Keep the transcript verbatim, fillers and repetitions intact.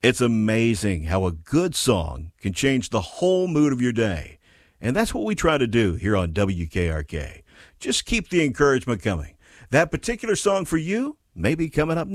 It's amazing how a good song can change the whole mood of your day. And that's what we try to do here on W K R K. Just keep the encouragement coming. That particular song for you may be coming up